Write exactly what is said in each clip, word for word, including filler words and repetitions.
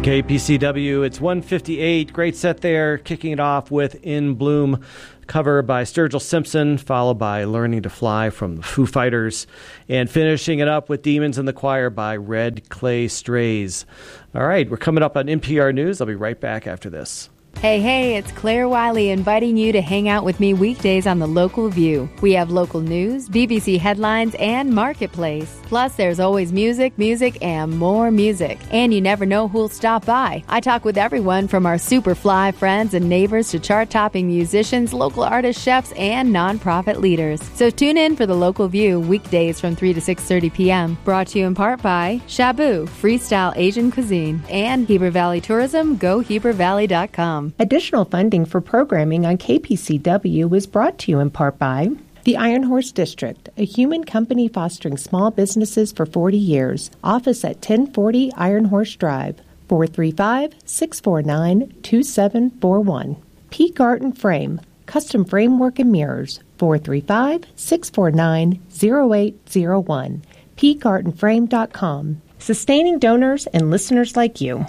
K P C W, it's one fifty-eight. Great set there, kicking it off with In Bloom, cover by Sturgill Simpson, followed by Learning to Fly from the Foo Fighters, and finishing it up with Demons in the Choir by Red Clay Strays. All right, we're coming up on N P R News. I'll be right back after this. Hey, hey, it's Claire Wiley inviting you to hang out with me weekdays on The Local View. We have local news, B B C headlines, and Marketplace. Plus, there's always music, music, and more music. And you never know who'll stop by. I talk with everyone from our super fly friends and neighbors to chart-topping musicians, local artists, chefs, and nonprofit leaders. So tune in for The Local View weekdays from three to six thirty p.m. Brought to you in part by Shabu, Freestyle Asian Cuisine, and Heber Valley Tourism, go heber valley dot com. Additional funding for programming on K P C W is brought to you in part by the Iron Horse District, a human company fostering small businesses for forty years. Office at ten forty Iron Horse Drive, four three five, six four nine, two seven four one. Peak Art and Frame, custom framework and mirrors, four three five, six four nine, zero eight zero one. peak art and frame dot com. Sustaining donors and listeners like you.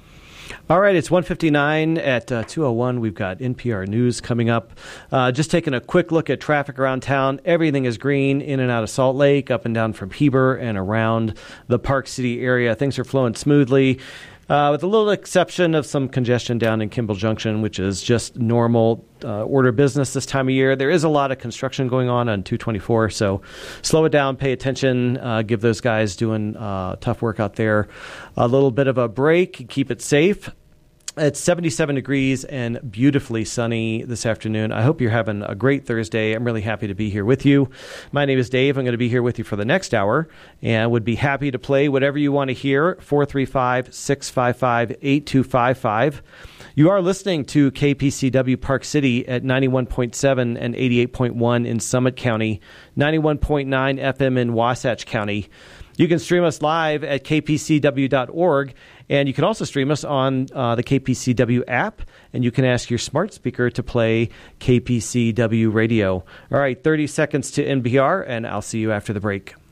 All right, it's one fifty-nine at uh, two oh one. We've got N P R News coming up. Uh, just taking a quick look at traffic around town. Everything is green in and out of Salt Lake, up and down from Heber and around the Park City area. Things are flowing smoothly, uh, with a little exception of some congestion down in Kimball Junction, which is just normal uh, order business this time of year. There is a lot of construction going on on two twenty-four, so slow it down, pay attention, uh, give those guys doing uh, tough work out there a little bit of a break, keep it safe. It's seventy-seven degrees and beautifully sunny this afternoon. I hope you're having a great Thursday. I'm really happy to be here with you. My name is Dave. I'm going to be here with you for the next hour and would be happy to play whatever you want to hear. four three five, six five five, eight two five five. You are listening to K P C W Park City at ninety-one point seven and eighty-eight point one in Summit County, ninety-one point nine F M in Wasatch County. You can stream us live at k p c w dot org, and you can also stream us on uh, the K P C W app, and you can ask your smart speaker to play K P C W radio. All right, thirty seconds to N P R, and I'll see you after the break.